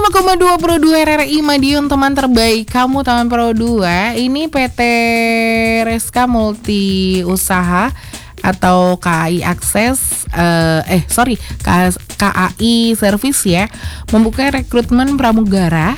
105,2 Pro 2 RRI Madiun, teman terbaik kamu teman Pro 2. Ini PT Reska Multi Usaha atau KAI Akses KAI Service ya, membuka rekrutmen pramugara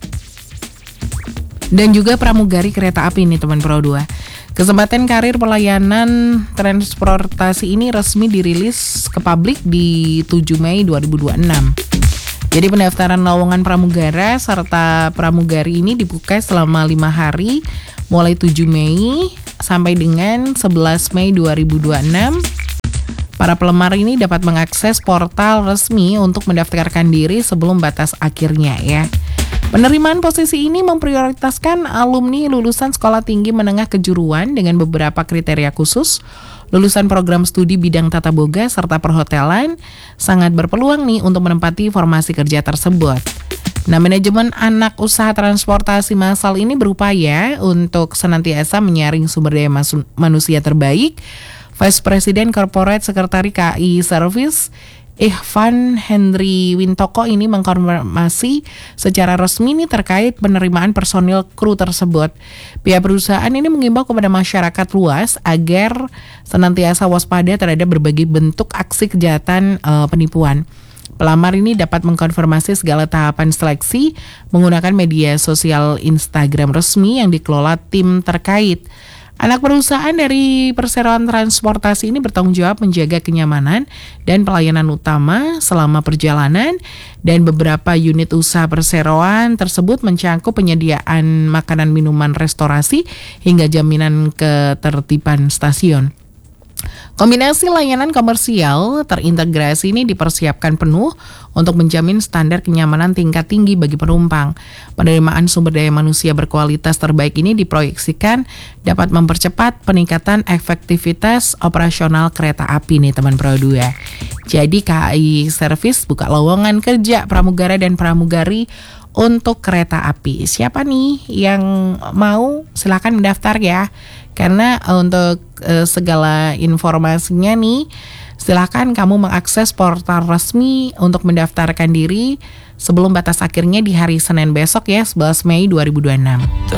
dan juga pramugari kereta api nih teman Pro 2. Kesempatan karir pelayanan transportasi ini resmi dirilis ke publik di 7 Mei 2026. Jadi pendaftaran lowongan pramugara serta pramugari ini dibuka selama 5 hari mulai 7 Mei sampai dengan 11 Mei 2026. Para pelamar ini dapat mengakses portal resmi untuk mendaftarkan diri sebelum batas akhirnya ya. Penerimaan posisi ini memprioritaskan alumni lulusan sekolah tinggi menengah kejuruan dengan beberapa kriteria khusus. Lulusan program studi bidang tata boga serta perhotelan sangat berpeluang nih untuk menempati formasi kerja tersebut. Nah, manajemen anak usaha transportasi massal ini berupaya untuk senantiasa menyaring sumber daya manusia terbaik. Vice President Corporate Secretary KAI Service Ihvan Henry Wintoko ini mengkonfirmasi secara resmi nih terkait penerimaan personil kru tersebut. Pihak perusahaan ini mengimbau kepada masyarakat luas agar senantiasa waspada terhadap berbagai bentuk aksi kejahatan penipuan. Pelamar ini dapat mengkonfirmasi segala tahapan seleksi menggunakan media sosial Instagram resmi yang dikelola tim terkait. Anak perusahaan dari perseroan transportasi ini bertanggung jawab menjaga kenyamanan dan pelayanan utama selama perjalanan, dan beberapa unit usaha perseroan tersebut mencakup penyediaan makanan, minuman, restorasi hingga jaminan ketertiban stasiun. Kombinasi layanan komersial terintegrasi ini dipersiapkan penuh untuk menjamin standar kenyamanan tingkat tinggi bagi penumpang. Penerimaan sumber daya manusia berkualitas terbaik ini diproyeksikan dapat mempercepat peningkatan efektivitas operasional kereta api nih teman Pro 2. Jadi KAI Service buka lowongan kerja pramugara dan pramugari untuk kereta api. Siapa nih yang mau? Silakan mendaftar ya. Karena untuk segala informasinya nih, silakan kamu mengakses portal resmi untuk mendaftarkan diri sebelum batas akhirnya di hari Senin besok ya, 11 Mei 2026.